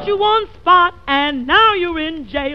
you one spot, and now you're in jail.